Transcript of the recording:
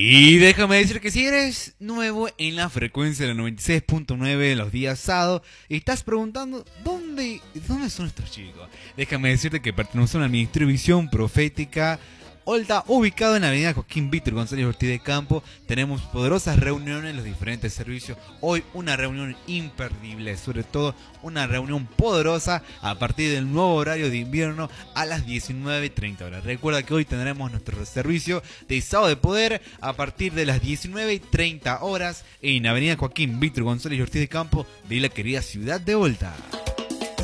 Y déjame decir que si eres nuevo en la frecuencia de la 96.9 los días sábados y estás preguntando ¿dónde son estos chicos? Déjame decirte que pertenecemos a una distribución profética Olta, ubicado en la avenida Joaquín Víctor González Ortiz de Campo. Tenemos poderosas reuniones en los diferentes servicios. Hoy una reunión imperdible, sobre todo una reunión poderosa a partir del nuevo horario de invierno a las 19:30 horas. Recuerda que hoy tendremos nuestro servicio de Sábado de Poder a partir de las 19:30 horas en la avenida Joaquín Víctor González Ortiz de Campo de la querida ciudad de Olta.